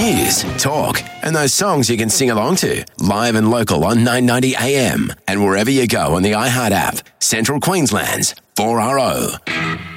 News, talk, and those songs you can sing along to. Live and local on 990 AM and wherever you go on the iHeart app. Central Queensland's 4RO.